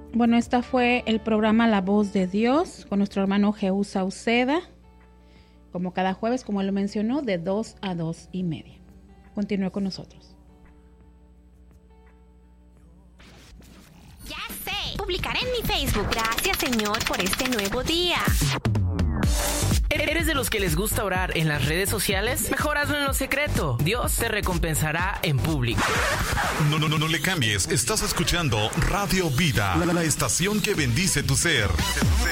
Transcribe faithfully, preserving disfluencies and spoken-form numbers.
Bueno, esta fue el programa La Voz de Dios con nuestro hermano Jehú Sauceda, como cada jueves, como él lo mencionó, de dos a dos y media. Continúe con nosotros. Ya sé, publicaré en mi Facebook. Gracias, Señor, por este nuevo día. ¿Eres de los que les gusta orar en las redes sociales? Mejor hazlo en lo secreto. Dios te recompensará en público. No, no, no, no le cambies. Estás escuchando Radio Vida, la, la estación que bendice tu ser.